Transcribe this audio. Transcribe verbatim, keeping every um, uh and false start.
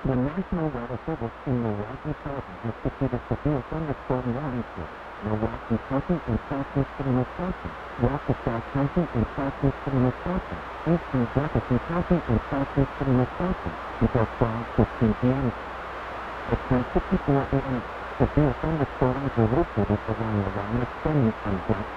The National Weather Service in Milwaukee, Wisconsin has issued a severe thunderstorm warning for Milwaukee County and southeastern Wisconsin, Waukesha County and southeastern Wisconsin, eastern Jefferson County and southeastern Wisconsin until twelve fifteen p.m. At ten fifty-four a.m., severe thunderstorms were located along the line extending from Black